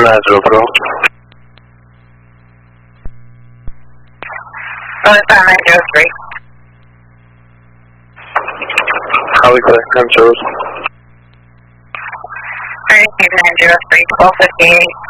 904. 903. Highway clear, I'm Charles. 903, 1258.